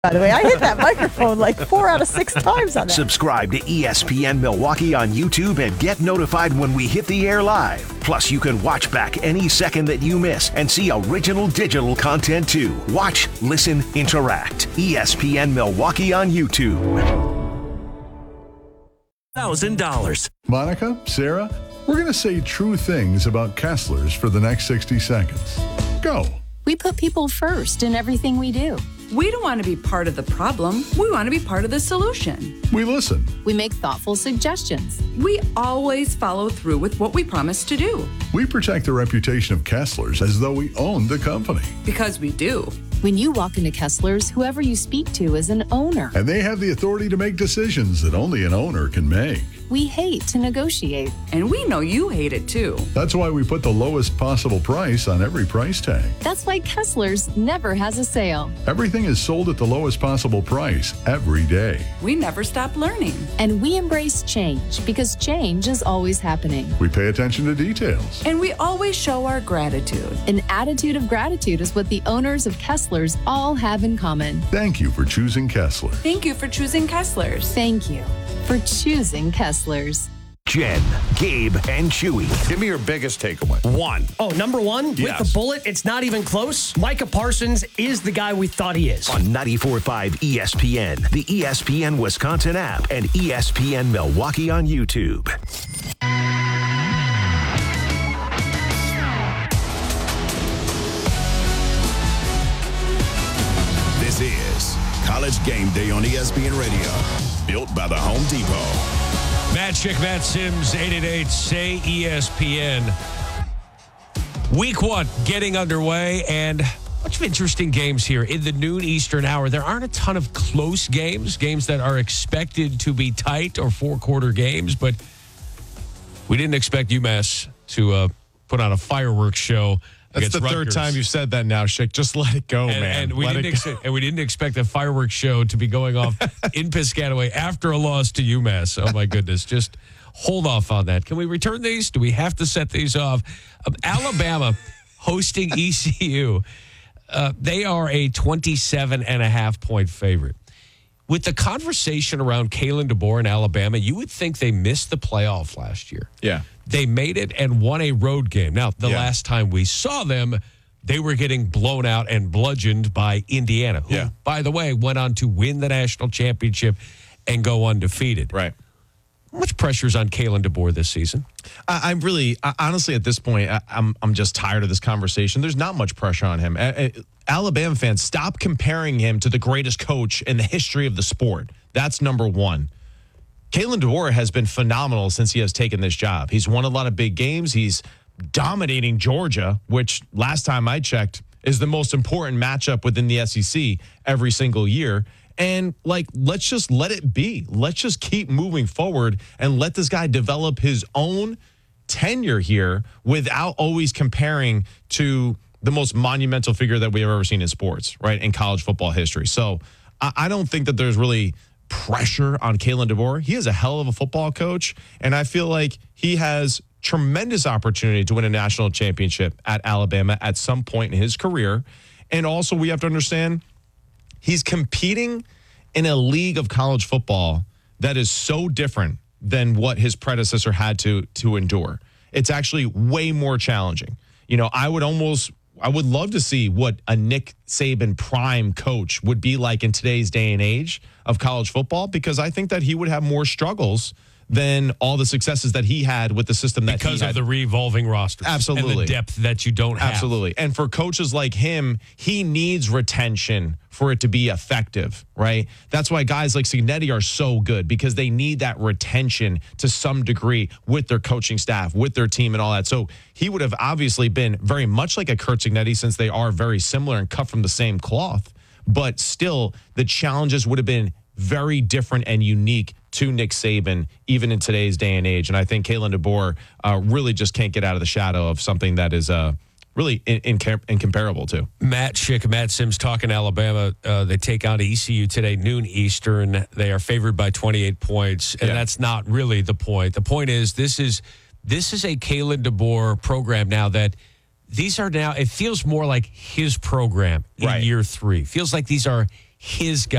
By the way, I hit that microphone like 4 out of 6 times on that. Subscribe to ESPN Milwaukee on YouTube and get notified when we hit the air live. Plus, you can watch back any second that you miss and see original digital content too. Watch, listen, interact. ESPN Milwaukee on YouTube. $1,000. Monica, Sarah, we're going to say true things about Kessler's for the next 60 seconds. Go. We put people first in everything we do. We don't want to be part of the problem. We want to be part of the solution. We listen. We make thoughtful suggestions. We always follow through with what we promise to do. We protect the reputation of Kessler's as though we own the company. Because we do. When you walk into Kessler's, whoever you speak to is an owner. And they have the authority to make decisions that only an owner can make. We hate to negotiate. And we know you hate it too. That's why we put the lowest possible price on every price tag. That's why Kessler's never has a sale. Everything is sold at the lowest possible price every day. We never stop learning. And we embrace change because change is always happening. We pay attention to details. And we always show our gratitude. An attitude of gratitude is what the owners of Kessler's all have in common. Thank you for choosing Kessler. Thank you for choosing Kessler's. Thank you for choosing Kessler's. Jen, Gabe, and Chewy. Give me your biggest takeaway. One. Oh, number one? Yes. With the bullet, it's not even close. Micah Parsons is the guy we thought he is. On 94.5 ESPN, the ESPN Wisconsin app, and ESPN Milwaukee on YouTube. This is College Game Day on ESPN Radio, built by the Home Depot. Matt Schick, Matt Sims, 888-SAY-ESPN. Week 1 getting underway, and a bunch of interesting games here in the noon Eastern hour. There aren't a ton of close games that are expected to be tight or four-quarter games, but we didn't expect UMass to put on a fireworks show. That's the third time you've said that now, Schick. Just let it go, man. And we didn't expect a fireworks show to be going off in Piscataway after a loss to UMass. Oh, my goodness. Just hold off on that. Can we return these? Do we have to set these off? Alabama hosting ECU. They are a 27.5-point favorite. With the conversation around Kalen DeBoer in Alabama, you would think they missed the playoff last year. Yeah. They made it and won a road game. Now, the last time we saw them, they were getting blown out and bludgeoned by Indiana, who, by the way, went on to win the national championship and go undefeated. Right. How much pressure's on Kalen DeBoer this season? I'm really, honestly, at this point, I'm just tired of this conversation. There's not much pressure on him. Alabama fans, stop comparing him to the greatest coach in the history of the sport. That's number one. Kalen DeBoer has been phenomenal since he has taken this job. He's won a lot of big games. He's dominating Georgia, which last time I checked is the most important matchup within the SEC every single year. And, let's just let it be. Let's just keep moving forward and let this guy develop his own tenure here without always comparing to the most monumental figure that we have ever seen in sports, right, in college football history. So I don't think that there's really pressure on Kalen DeBoer. He is a hell of a football coach, and I feel like he has tremendous opportunity to win a national championship at Alabama at some point in his career. And also, we have to understand he's competing in a league of college football that is so different than what his predecessor had to endure. It's actually way more challenging. You know, I would love to see what a Nick Saban prime coach would be like in today's day and age of college football, because I think that he would have more struggles than all the successes that he had with the system that he had. Because of the revolving rosters. Absolutely. And the depth that you don't have. Absolutely. And for coaches like him, he needs retention for it to be effective, right? That's why guys like Cignetti are so good, because they need that retention to some degree with their coaching staff, with their team and all that. So he would have obviously been very much like a Curt Cignetti, since they are very similar and cut from the same cloth. But still, the challenges would have been very different and unique to Nick Saban, even in today's day and age. And I think Kalen DeBoer really just can't get out of the shadow of something that is really incomparable to. Matt Schick, Matt Sims talking Alabama. They take on ECU today, noon Eastern. They are favored by 28 points, and that's not really the point. The point is this is a Kalen DeBoer program now that these are now, it feels more like his program in year 3. Feels like these are his guys.